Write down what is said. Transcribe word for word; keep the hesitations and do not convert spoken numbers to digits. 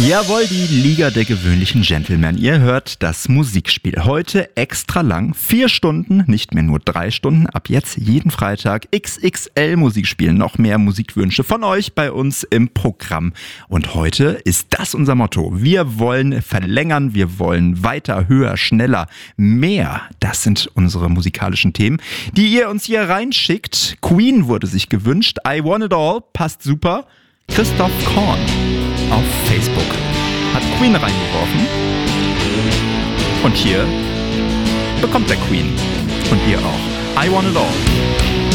Jawohl, die Liga der gewöhnlichen Gentlemen. Ihr hört das Musikspiel. Heute extra lang. Vier Stunden, nicht mehr nur drei Stunden. Ab jetzt jeden Freitag X X L Musikspiel. Noch mehr Musikwünsche von euch bei uns im Programm. Und heute ist das unser Motto. Wir wollen verlängern, wir wollen weiter, höher, schneller, mehr. Das sind unsere musikalischen Themen, die ihr uns hier reinschickt. Queen wurde sich gewünscht. I Want It All passt super. Christoph Korn auf Facebook hat Queen reingeworfen. Und hier bekommt der Queen. Und ihr auch. I Want It All.